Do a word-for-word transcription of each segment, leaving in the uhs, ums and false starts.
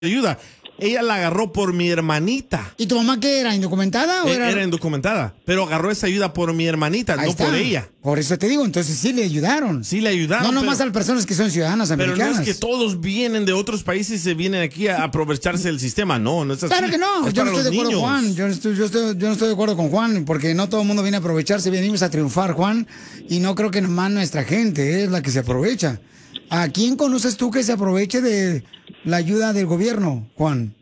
ayuda. Ella la agarró por mi hermanita. ¿Y tu mamá qué era? ¿Indocumentada o Eh, era? Era indocumentada, pero agarró esa ayuda por mi hermanita, Ahí no está. por ella. Por eso te digo, entonces sí le ayudaron. Sí le ayudaron. No nomás pero, a las personas que son ciudadanas pero americanas. no es que todos vienen de otros países y se vienen aquí a aprovecharse del sistema. No, no es así. Claro que no, Es yo no para estoy de los acuerdo con niños. Juan, yo no, estoy, yo, estoy- yo no estoy de acuerdo con Juan, porque no todo el mundo viene a aprovecharse, venimos a triunfar, Juan, y no creo que nomás nuestra gente es la que se aprovecha. ¿A quién conoces tú que se aproveche de la ayuda del gobierno, Juan?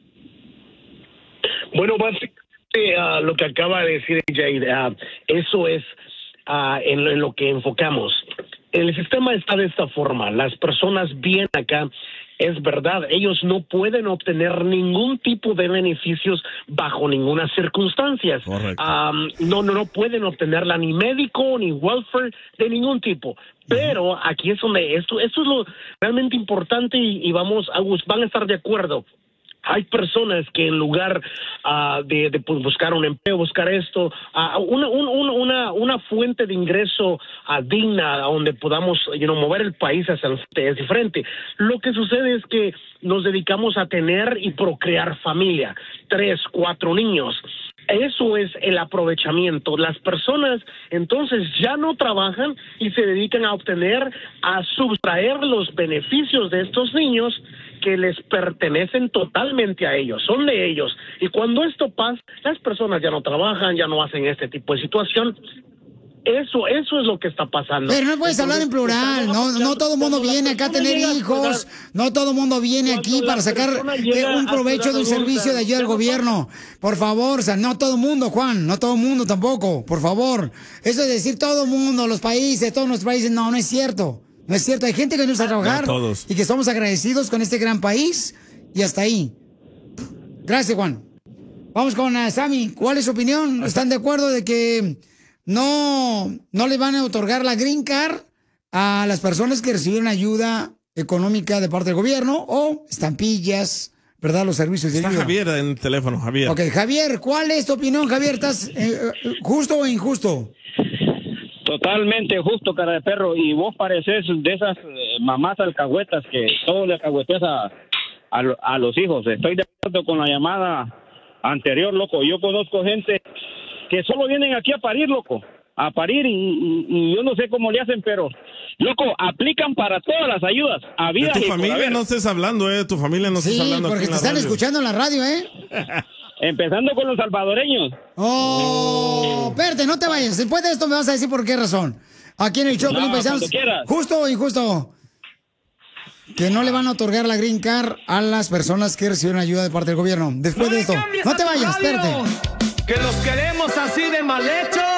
Bueno, básicamente uh, lo que acaba de decir Jade, uh, eso es uh, en, lo, en lo que enfocamos. El sistema está de esta forma. Las personas vienen acá, es verdad, ellos no pueden obtener ningún tipo de beneficios bajo ninguna circunstancia. Um, no, no, no pueden obtenerla ni médico, ni welfare, de ningún tipo. Pero aquí es donde esto, esto es lo realmente importante y, y vamos a, van a estar de acuerdo. Hay personas que en lugar uh, de, de pues, buscar un empleo, buscar esto, uh, una, un, un, una, una fuente de ingreso uh, digna donde podamos you know, mover el país hacia el frente, es diferente. Lo que sucede es que nos dedicamos a tener y procrear familia, tres, cuatro niños. Eso es el aprovechamiento. Las personas entonces ya no trabajan y se dedican a obtener, a sustraer los beneficios de estos niños que les pertenecen totalmente a ellos, son de ellos. Y cuando esto pasa, las personas ya no trabajan, ya no hacen este tipo de situación. Eso, eso es lo que está pasando. Pero no puedes Entonces, hablar en plural, no, no todo el mundo viene acá a tener hijos, no todo el mundo viene aquí para sacar eh, un provecho de un servicio de ayuda del gobierno. Por favor, o sea, no todo el mundo, Juan, no todo el mundo tampoco, por favor. Eso de decir todo el mundo, los países, todos los países, no, no es cierto. No es cierto, hay gente que no está a trabajar No todos. y que estamos agradecidos con este gran país y hasta ahí. Gracias, Juan. Vamos con uh, Sammy, ¿cuál es su opinión? ¿Están de acuerdo de que no, no le van a otorgar la green card a las personas que recibieron ayuda económica de parte del gobierno o estampillas, ¿verdad? Los servicios de Está ayuda. Javier en el teléfono, Javier. Ok, Javier, ¿cuál es tu opinión, Javier? ¿Estás eh, eh, justo o injusto? Totalmente justo, cara de perro. Y vos pareces de esas eh, mamás alcahuetas que todo le alcahueteas a, a, lo- a los hijos. Estoy de acuerdo con la llamada anterior, loco. Yo conozco gente que solo vienen aquí a parir, loco. A parir y, y- y yo no sé cómo le hacen, pero, loco, aplican para todas las ayudas. De Habidas tu y por familia haber. no estés hablando, eh. Tu familia no estés Sí, hablando porque aquí en te la están radio. escuchando en la radio, ¿eh? Empezando con los salvadoreños. Oh, espérate, no te vayas. Después de esto me vas a decir por qué razón. Aquí en el show, No, Pelín Paisanos, cuando quieras. justo o injusto, que no le van a otorgar la green card a las personas que recibieron ayuda de parte del gobierno. Después de esto, no te vayas, espérate. Que los queremos así de mal hechos.